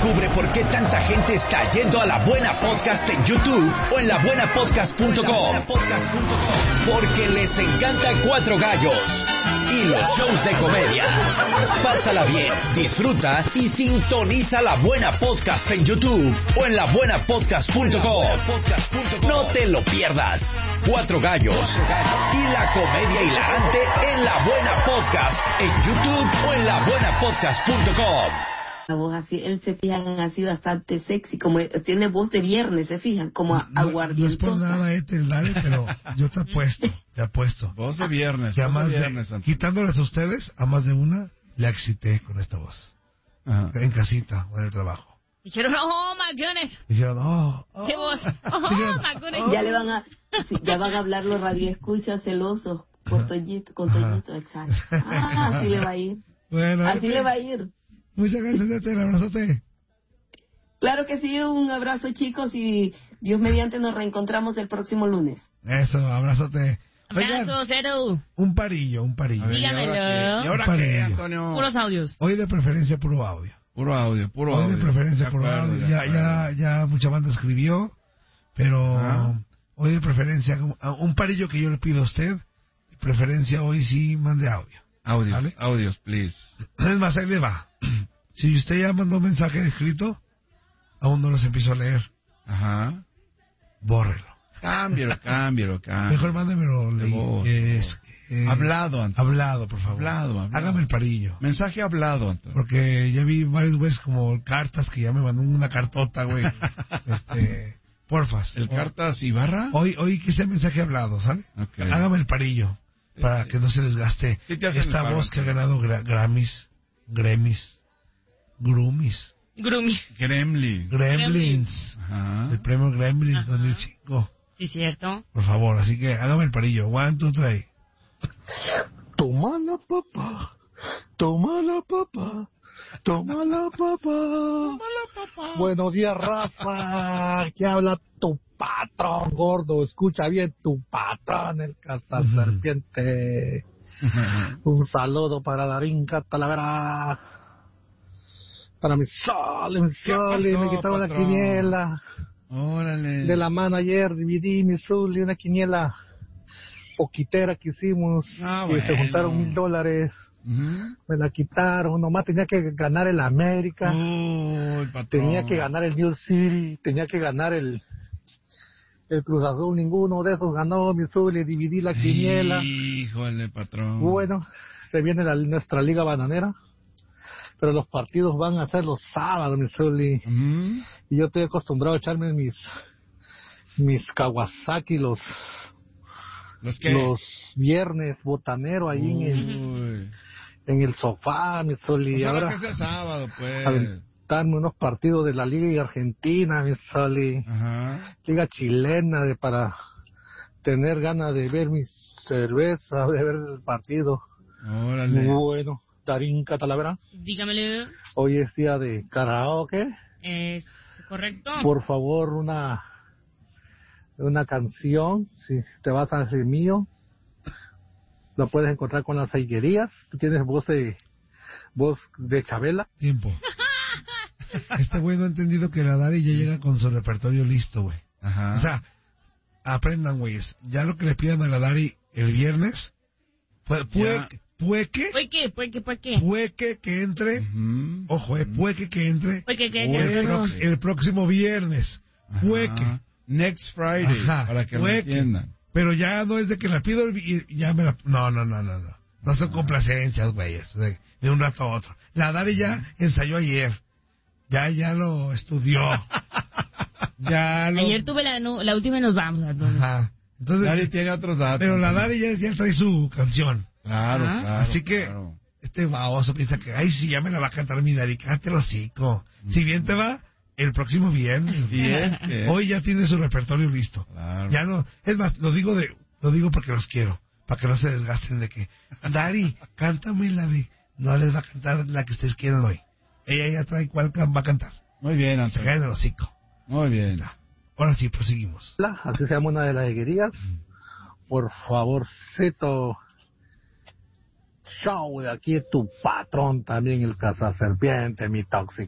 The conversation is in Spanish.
Descubre por qué tanta gente está yendo a La Buena Podcast en YouTube o en labuenapodcast.com. Porque les encanta Cuatro Gallos y los shows de comedia. Pásala bien, disfruta y sintoniza La Buena Podcast en YouTube o en labuenapodcast.com. No te lo pierdas. Cuatro Gallos y la comedia hilarante en La Buena Podcast en YouTube o en labuenapodcast.com. La voz así, él se fijan así bastante sexy, como tiene voz de viernes, se fijan, como aguardientosa. No es por nada el Dale, pero yo te apuesto. Voz de viernes, que voz de viernes. Quitándoles a ustedes, a más de una, le excité con esta voz. Ajá. En casita o en el trabajo. Dijeron, oh my goodness. Dijeron, ¿qué voz? Oh my goodness. Ya le van a, ya van a hablar los radioescuchas celosos con Toñito, exacto. Así le va a ir. Bueno, así le va a ir. Muchas gracias, Tete, el abrazote. Claro que sí, un abrazo, chicos, y Dios mediante nos reencontramos el próximo lunes. Eso, abrazote. Abrazo, cero. Un parillo. Dígamelo. ¿Y ahora qué, Antonio? Puros audios. Hoy de preferencia puro audio. Puro audio. Hoy de preferencia puro audio. Ya mucha banda escribió, pero hoy de preferencia, un parillo que yo le pido a usted, de preferencia hoy sí mande audio. ¿Vale? Audios, please. Es más, ahí le va. Si usted ya mandó un mensaje escrito, aún no los empiezo a leer. Ajá. Bórrelo. Cámbialo. Mejor mándemelo. Hablado, Antonio. Hablado, por favor. Hablado. Hágame el parillo. Mensaje hablado, Antonio. Porque ya vi varios güeyes como cartas que ya me mandó una cartota, güey. Porfas. ¿El Cartas Ibarra? Hoy que sea mensaje hablado, ¿sale? Okay. Hágame el parillo. Para que no se desgaste esta voz que ha ganado Grammys, Gremlins. Ajá. El premio Gremlins 2005. Sí, cierto. Por favor, así que hágame el parillo. 1, 2, 3. Tómala, papá. Buenos días, raza. Aquí habla tu patrón, gordo. Escucha bien, tu patrón, el cazaserpiente. Un saludo para Darinka Talavera. Para mi sol, me quitaron la quiniela. Órale. De la mano ayer dividí mi Zuli, una quiniela poquitera que hicimos. Y se juntaron $1,000. Me la quitaron. Nomás tenía que ganar el América. Tenía que ganar el New York City. Tenía que ganar el Cruz Azul. Ninguno de esos ganó mi Zuli. Dividí la quiniela. Híjole, patrón. Bueno, se viene nuestra liga bananera. Pero los partidos van a ser los sábados, mi Zuli. Y yo estoy acostumbrado a echarme mis Kawasaki los viernes botanero ahí en el sofá, mi Zuli. Pues ahora que sea sábado, pues. Aventarme unos partidos de la Liga Argentina, mi Zuli. Liga chilena, para tener ganas de ver mi cerveza, de ver el partido. Órale. Bueno. Darinka Talavera. Dígamelo. Hoy es día de karaoke. Es correcto. Por favor, una canción. Si te vas a hacer mío, la puedes encontrar con las higuerías. Tú tienes voz de Chabela. Tiempo. Este güey no ha entendido que la Dari ya llega con su repertorio listo, güey. Ajá. O sea, aprendan, güeyes. Ya lo que le pidan a la Dari el viernes, puede que entre, ojo, puede que entre el próximo viernes. Next Friday, para que lo entiendan. Pero ya no es de que la pido y ya me la... No. No son complacencias, güeyes, de un rato a otro. La Dari ya ensayó ayer. Ya lo estudió. Ayer tuve la última y nos vamos. Ajá. Entonces, Dari tiene otros datos. Pero la Dari ya trae su canción. Claro. Así que este baboso piensa que, ay, sí, ya me la va a cantar mi Dari, cállate el hocico. Si bien te va, el próximo viernes. Sí, es que... Hoy ya tiene su repertorio listo. Claro. Ya no, es más, lo digo porque los quiero, para que no se desgasten de que, Dari, cántame la de, no les va a cantar la que ustedes quieran hoy. Ella ya trae cuál va a cantar. Muy bien, Se cae en el hocico. Muy bien. Ahora sí, proseguimos. Así se llama una de las higuerías. Por favorcito. Show de aquí tu patrón también, el cazaserpiente, mi tóxico.